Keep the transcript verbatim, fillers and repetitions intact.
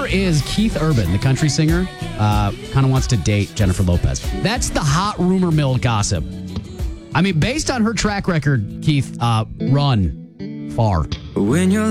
is Keith Urban, the country singer, uh, kind of wants to date Jennifer Lopez. That's the hot rumor mill gossip. I mean, based on her track record, Keith, uh, run far. When you're